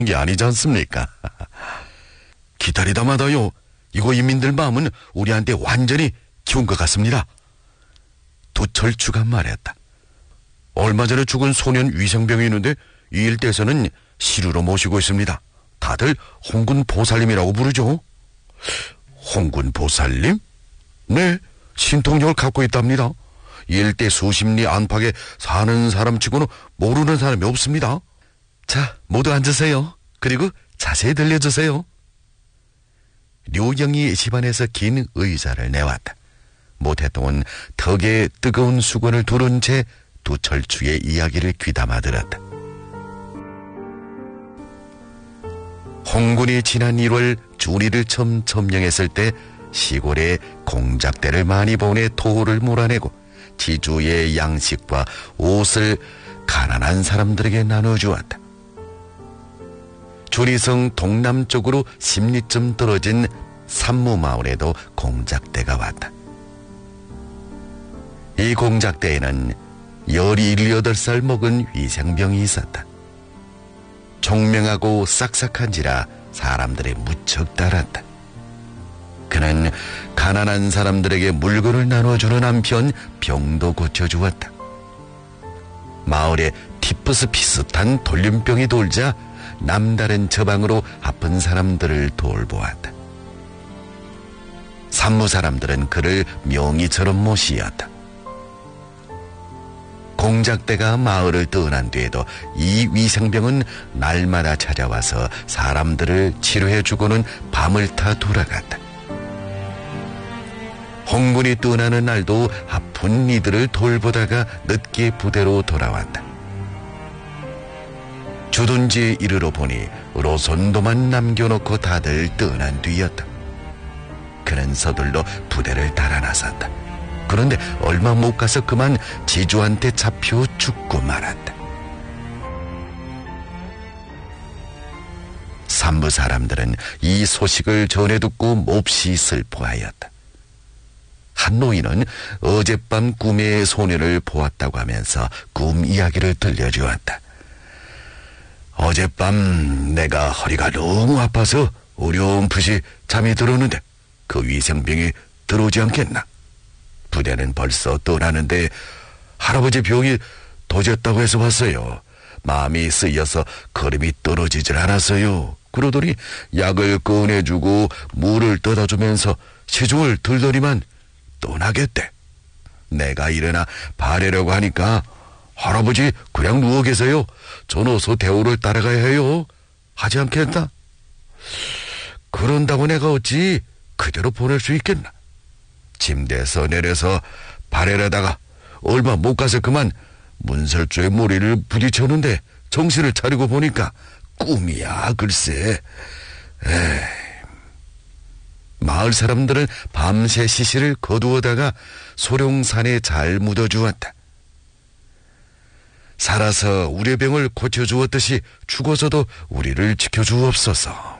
게 아니지 않습니까? 기다리다마다요, 이곳 인민들 마음은 우리한테 완전히 기운 것 같습니다. 두철추가 말했다. 얼마 전에 죽은 소년 위생병이 있는데 이 일대에서는 시루로 모시고 있습니다. 다들 홍군 보살님이라고 부르죠. 홍군 보살님? 네, 신통력을 갖고 있답니다. 이 일대 수십 리 안팎에 사는 사람치고는 모르는 사람이 없습니다. 자, 모두 앉으세요. 그리고 자세히 들려주세요. 류경이 집안에서 긴 의자를 내왔다. 모태통은 턱에 뜨거운 수건을 두른 채 두철추의 이야기를 귀담아 들었다. 홍군이 지난 1월 준이를 처음 점령했을 때 시골에 공작대를 많이 보내 토를 몰아내고 지주의 양식과 옷을 가난한 사람들에게 나눠주었다. 준이성 동남쪽으로 10리쯤 떨어진 산무마을에도 공작대가 왔다. 이 공작대에는 17살 먹은 위생병이 있었다. 총명하고 싹싹한지라 사람들이 무척 따랐다. 그는 가난한 사람들에게 물건을 나눠주는 한편 병도 고쳐주었다. 마을에 티푸스 비슷한 돌림병이 돌자 남다른 처방으로 아픈 사람들을 돌보았다. 산무 사람들은 그를 명의처럼 모시었다. 공작대가 마을을 떠난 뒤에도 이 위생병은 날마다 찾아와서 사람들을 치료해주고는 밤을 타 돌아갔다. 홍군이 떠나는 날도 아픈 이들을 돌보다가 늦게 부대로 돌아왔다. 주둔지에 이르러 보니 로선도만 남겨놓고 다들 떠난 뒤였다. 그는 서둘러 부대를 달아 나섰다. 그런데 얼마 못 가서 그만 지주한테 잡혀 죽고 말았다. 산부 사람들은 이 소식을 전해 듣고 몹시 슬퍼하였다. 한 노인은 어젯밤 꿈에 소년을 보았다고 하면서 꿈 이야기를 들려주었다. 어젯밤 내가 허리가 너무 아파서 어렴풋이 잠이 들었는데 그 위생병이 들어오지 않겠나? 부대는 벌써 떠나는데 할아버지 병이 도졌다고 해서 왔어요. 마음이 쓰여서 걸음이 떨어지질 않았어요. 그러더니 약을 꺼내주고 물을 떠다주면서 시중을 들더니만 떠나겠대. 내가 일어나 바래려고 하니까 할아버지 그냥 누워 계세요. 전 어서 대우를 따라가야 해요. 하지 않겠다. 그런다고 내가 어찌 그대로 보낼 수 있겠나. 침대에서 내려서 바래려다가 얼마 못 가서 그만 문설주에 머리를 부딪혔는데 정신을 차리고 보니까 꿈이야 글쎄. 마을 사람들은 밤새 시신을 거두어다가 소룡산에 잘 묻어주었다. 살아서 우리 병을 고쳐주었듯이 죽어서도 우리를 지켜주옵소서.